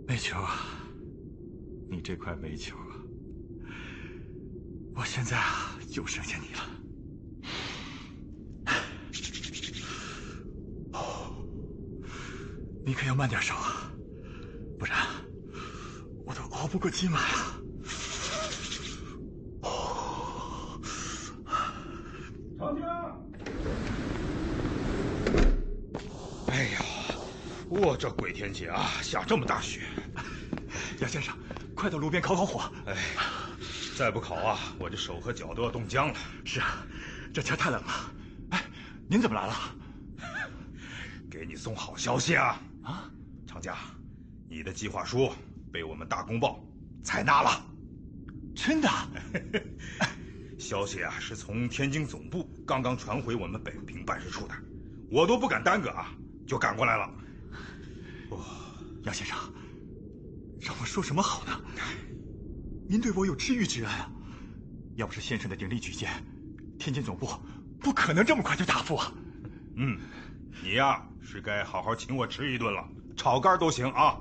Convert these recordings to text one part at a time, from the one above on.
煤球啊，你这块煤球啊，我现在啊就剩下你了。你可要慢点烧啊，不然我都熬不过今晚啊。 长江！哎呀，我这鬼天气啊，下这么大雪！ 杨先生，快到路边烤烤火。 哎，再不烤啊，我这手和脚都要冻僵了。 是啊，这天太冷了。哎，您怎么来了？ 给你送好消息啊！ 啊， 长家，你的计划书被我们大公报采纳了。 真的？ 消息啊，是从天津总部刚刚传回我们北平办事处的，我都不敢耽搁啊，就赶过来了。 杨先生，让我说什么好呢？您对我有知遇之恩啊！要不是先生的鼎力举荐，天津总部不可能这么快就答复啊。 你呀，是该好好请我吃一顿了，炒肝都行啊。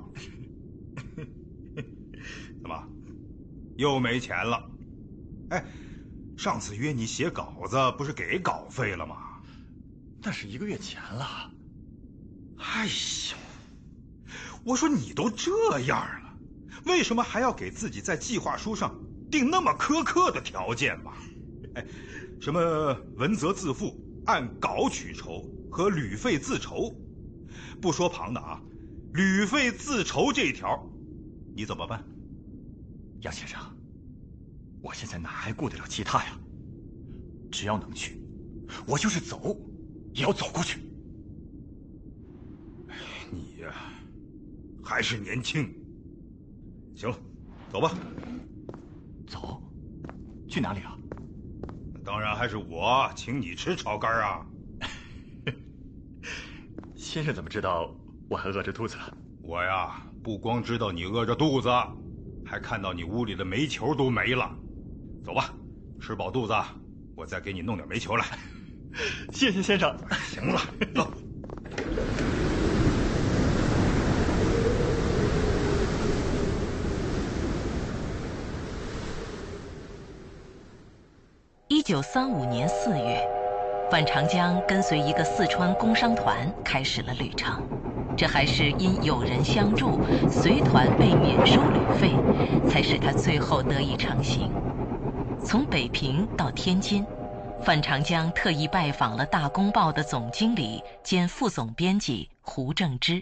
怎么，又没钱了？哎，上次约你写稿子，不是给稿费了吗？ 那是1个月前了。 哎呀，我说你都这样了，为什么还要给自己在计划书上定那么苛刻的条件嘛？哎，什么文责自负、按稿取酬和旅费自筹，不说旁的啊，旅费自筹这一条，你怎么办？ 杨先生，我现在哪还顾得了其他呀？只要能去，我就是走，也要走过去。 你呀，还是年轻。行了，走吧。 走？去哪里啊？ 当然还是我请你吃炒肝啊。 先生怎么知道我还饿着肚子了？ 我呀，不光知道你饿着肚子，还看到你屋里的煤球都没了。走吧，吃饱肚子，我再给你弄点煤球来。 谢谢先生。 行了，走。 1935年4月，范长江跟随一个四川工商团开始了旅程。这还是因有人相助，随团被免收旅费，才使他最后得以成行。从北平到天津，范长江特意拜访了《大公报》的总经理兼副总编辑胡正之。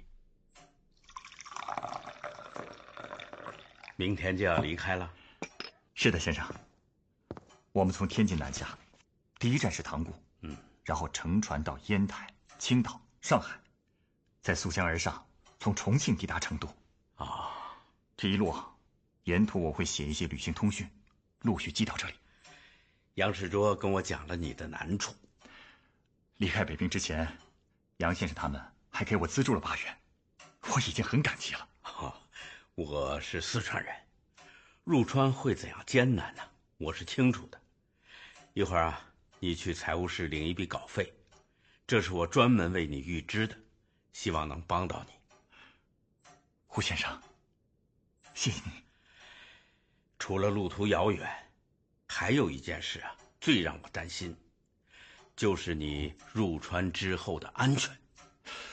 明天就要离开了？ 是的，先生。我们从天津南下，第一站是塘沽，然后乘船到烟台、青岛、上海，再溯江而上，从重庆抵达成都。这一路，沿途我会写一些旅行通讯，陆续寄到这里。 杨世卓跟我讲了你的难处。 离开北平之前，杨先生他们还给我资助了8元，我已经很感激了。 我是四川人，入川会怎样艰难呢？我是清楚的。一会儿啊，你去财务室领一笔稿费，这是我专门为你预支的，希望能帮到你。 胡先生，谢谢你。 除了路途遥远，还有一件事啊，最让我担心，就是你入川之后的安全。